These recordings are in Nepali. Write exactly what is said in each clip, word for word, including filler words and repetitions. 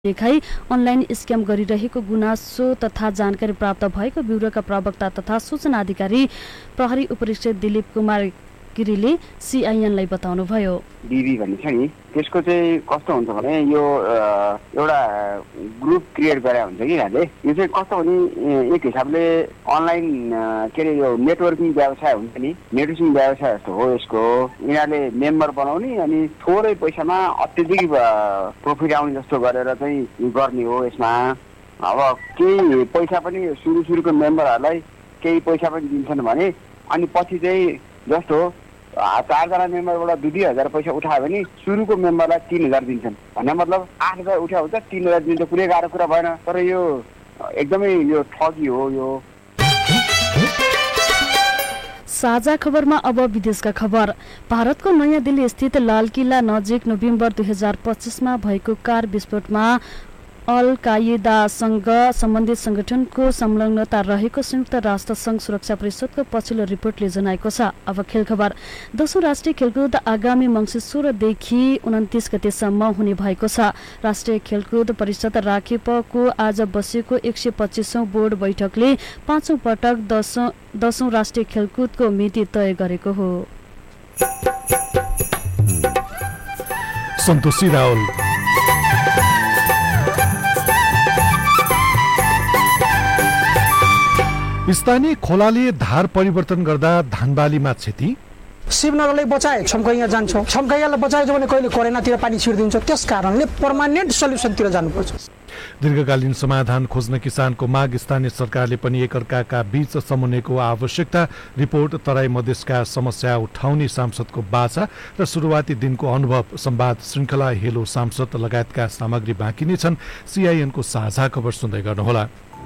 लेखाई अनलाइन स्क्याम गरिरहेको गुनासो तथा जानकारी प्राप्त भएको ब्युरोका प्रवक्ता तथा सूचना अधिकारी प्रहरी उपरीक्षक दिलीप कुमार गिरीले सीआईएनलाई बताउनुभयो। डीबी भन्ने छ नि त्यसको चाहिँ कस्तो हुन्छ भने यो एउटा ग्रुप क्रिएट गरे हुन्छ कि यहाँले यो चाहिँ कस्तो भने एक हिसाबले अनलाइन के अरे यो नेटवर्किङ व्यवसाय हुन्छ नि नेटवर्किङ व्यवसाय जस्तो हो यसको। यिनीहरूले मेम्बर बनाउने अनि थोरै पैसामा अत्यधिक प्रफिट आउने जस्तो गरेर चाहिँ गर्ने हो। यसमा अब केही पैसा पनि सुरु सुरुको मेम्बरहरूलाई केही पैसा पनि दिन्छन् भने अनि पछि चाहिँ जस्तो चारजना मेम्बरबाट दुई दुई हजार पैसा उठायो भने सुरुको मेम्बरलाई तीन हजार दिन्छन् भन्ने मतलब आठ हजार उठायो हुन्छ तीन हजार दिन्छ कुनै गाह्रो कुरा भएन। तर यो एकदमै यो ठगी हो। यो साझा खबरमा अब विदेशका खबर। भारतको नयाँ दिल्ली स्थित लाल किल्ला नजिक नोभेम्बर दुई हजार पच्चिसमा भएको कार विस्फोटमा अल कायदासँग सम्बन्धित संगठनको संलग्नता रहेको संयुक्त राष्ट्र संघ सुरक्षा परिषदको पछिल्लो रिपोर्टले जनाएको छ। अब खेल खबर। दोस्रो राष्ट्रिय खेलकुद आगामी मङ्सिर सोह्रदेखि उन्तिस गतेसम्म हुने भएको छ। राष्ट्रिय खेलकुद परिषद राखेपको आज बसेको एक सय पच्चिसौं बोर्ड बैठकले पाँचौं पटक दसौं दसौं राष्ट्रिय खेलकुदको मिति तय गरेको हो। सन्तोषी रावल। स्थानीय खोलाले धार परिवर्तन गर्दा धानबालीमा क्षति। शिवनगरलाई बचाए छम्कैया जान्छ छम्कैयालाई बचाएछ भने कहिले कोरेनातिर पानी छिर्दिन्छ। त्यस कारणले पर्मानेन्ट सल्युसनतिर जानुपर्छ। दीर्घकालीन समाधान खोज्न किसानको माग। स्थानीय सरकारले पनि एकअर्काका बीच समन्वयको आवश्यकता। रिपोर्ट तराई मधेसका समस्या उठाउने सांसदको बाचा र सुरुवाती दिनको अनुभव। संवाद श्रृङ्खला हेलो सांसद लगायतका सामग्री बाँकी नै छन्। सीआईएनको साझा खबर सुन्दै गर्नुहोला।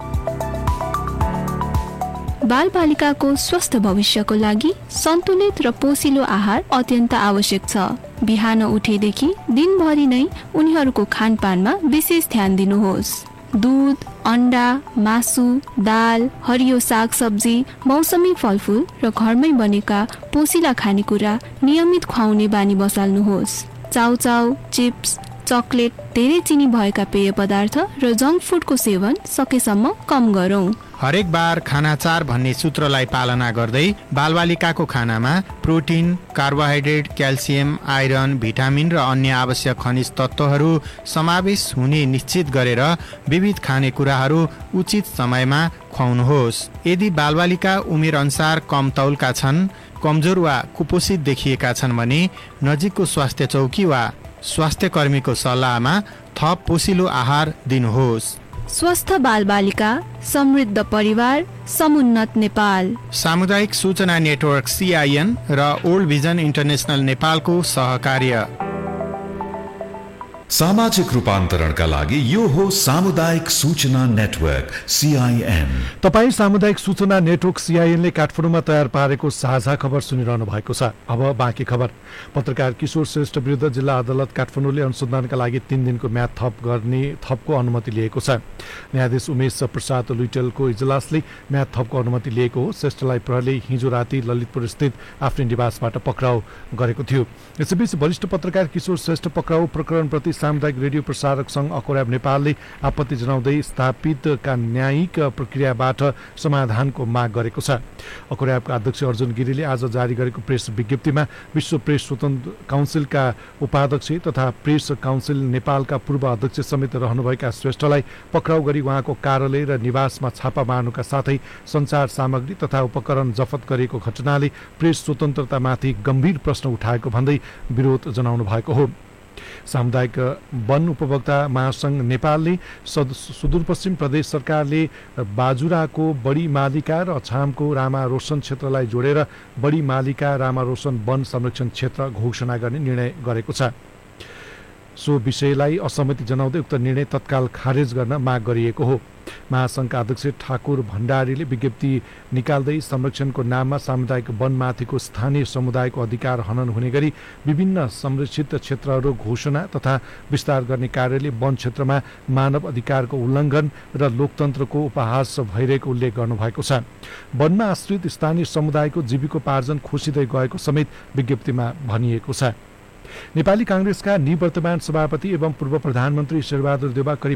बालबालिकाको स्वस्थ भविष्यको लागि सन्तुलित र पोषिलो आहार अत्यन्त आवश्यक छ। बिहान उठेदेखि दिनभरि नै उनीहरूको खानपानमा विशेष ध्यान दिनुहोस्। दूध, अण्डा, मासु, दाल, हरियो सागसब्जी, मौसमी फलफुल र घरमै बनेका पोषिला खानेकुरा नियमित खुवाउने बानी बसाल्नुहोस्। चाउचाउ, चिप्स, चकलेट, धेरै चिनी भएका पेय पदार्थ र जङ्क फुडको सेवन सकेसम्म कम गरौँ। हरेक बार खाना चार भन्ने सूत्रलाई पालना गर्दै बालबालिकाको खानामा protein, carbohydrate, calcium, iron, vitamin र अन्य आवश्यक खनिज तत्त्वहरू समावेश हुने निश्चित गरेर विविध खानेकुराहरू उचित समयमा खुवाउनुहोस्। यदि बालबालिका उमेर अनुसार कम तौलका छन्, कमजोर वा कुपोषित देखिएका छन् भने नजिकको स्वास्थ्य चौकी वा स्वास्थ्य कर्मीको सल्लाहमा थप पोषिलो आहार दिनुहोस्। स्वस्थ बालबालिका, समृद्ध परिवार, समुन्नत नेपाल। सामुदायिक सूचना नेटवर्क सीआईएन र ओल्ड भिजन इन्टरनेशनल नेपालको सहकार्य। सामाजिक रूपान्तरणका लागि यो हो सामुदायिक सूचना नेटवर्क सीआईएन। तपाईँ सामुदायिक सूचना नेटवर्क सीआईएनले काठमाडौँमा तयार पारेको साझा खबर सुनिरहनु भएको छ। अब बाँकी खबर। पत्रकार किशोर श्रेष्ठ विरुद्ध जिल्ला अदालत काठमाडौँले अनुसन्धानका लागि तीन दिनको म्याद थप गर्ने थपको अनुमति लिएको छ। न्यायाधीश उमेश प्रसाद लुइटेलको इजलासले म्याद थपको अनुमति लिएको हो। श्रेष्ठलाई प्रहरीले हिजो राति ललितपुर स्थित आफ्नै निवासबाट पक्राउ गरेको थियो। यसैबीच वरिष्ठ पत्रकार किशोर श्रेष्ठ पक्राउ प्रकरणप्रति सामुदायिक रेडियो प्रसारक संघ अकोर्याब नेपालले आपत्ति जनाउँदै स्थापितका न्यायिक प्रक्रियाबाट समाधानको माग गरेको छ। अकोर्याबका अध्यक्ष अर्जुन गिरीले आज जारी गरेको प्रेस विज्ञप्तिमा विश्व प्रेस स्वतन्त्र काउन्सिलका उपाध्यक्ष तथा प्रेस काउन्सिल नेपालका पूर्व अध्यक्ष समेत रहनुभएका श्रेष्ठलाई पक्राउ गरी उहाँको कार्यालय र निवासमा छापा मार्नुका साथै सञ्चार सामग्री तथा उपकरण जफत गरिएको घटनाले प्रेस स्वतन्त्रतामाथि गम्भीर प्रश्न उठाएको भन्दै विरोध जनाउनु भएको हो। सामुदायिक वन उपभोक्ता महासंघ नेपालले सुदूरपश्चिम प्रदेश सरकारले बाजुराको बढी मालिका र अछामको रामा रोशन क्षेत्रलाई जोडेर बढी मालिका रामा रोशन वन संरक्षण क्षेत्र घोषणा गर्ने निर्णय गरेको छ। सो विषयलाई असहमति जनाउँदै उक्त निर्णय तत्काल खारेज गर्न माग गरिएको हो। महासंघका अध्यक्ष ठाकुर भण्डारीले विज्ञप्ति निकाल्दै संरक्षणको नाममा सामुदायिक वनमाथिको स्थानीय समुदायको अधिकार हनन हुने गरी विभिन्न संरक्षित क्षेत्रहरू घोषणा तथा विस्तार गर्ने कार्यले वन क्षेत्रमा मानव अधिकारको उल्लङ्घन र लोकतन्त्रको उपहास भइरहेको उल्लेख गर्नुभएको छ। वनमा आश्रित स्थानीय समुदायको जीविकोपार्जन खोसिँदै गएको समेत विज्ञप्तिमा भनिएको छ। नेपाली कांग्रेसका निवर्तमान सभापति एवं पूर्व प्रधानमन्त्री शेरबहादुर देउवा करिब